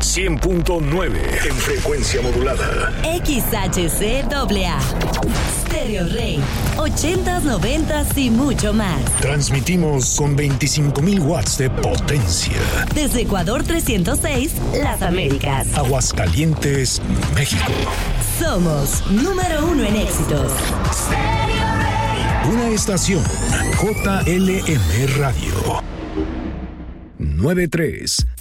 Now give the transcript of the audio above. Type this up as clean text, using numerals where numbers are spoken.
100.9 en frecuencia modulada. XHCAA. Stereo Rey. 80s, 90s y mucho más. Transmitimos con 25,000 watts de potencia. Desde Ecuador 306, Las Américas. Aguascalientes, México. Somos número 1 en éxitos. Una estación JLM Radio. 93